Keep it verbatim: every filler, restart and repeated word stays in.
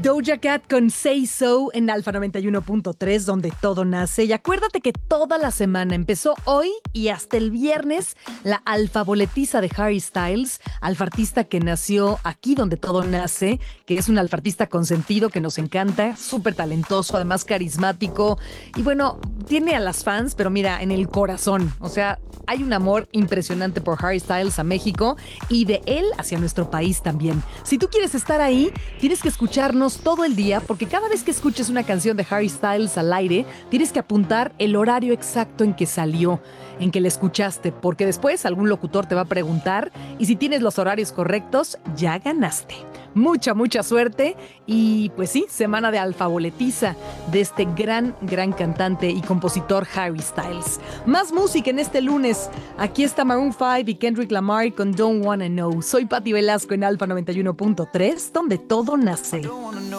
Doja Cat con Say So en Alfa noventa y uno punto tres, donde todo nace. Y acuérdate que toda la semana empezó hoy y hasta el viernes la alfa boletiza de Harry Styles, alfa artista que nació aquí donde todo nace, que es un alfa artista consentido que nos encanta, súper talentoso, además carismático. Y bueno, tiene a las fans, pero mira, en el corazón. O sea, hay un amor impresionante por Harry Styles a México y de él hacia nuestro país también. Si tú quieres estar ahí, tienes que escucharnos todo el día, porque cada vez que escuches una canción de Harry Styles al aire, tienes que apuntar el horario exacto en que salió, en que la escuchaste, porque después algún locutor te va a preguntar y si tienes los horarios correctos, ya ganaste. Mucha, mucha suerte y pues sí, semana de alfa boletiza de este gran, gran cantante y compositor Harry Styles. Más música en este lunes. Aquí está Maroon cinco y Kendrick Lamar con Don't Wanna Know. Soy Patti Velasco en Alfa noventa y uno punto tres, donde todo nace.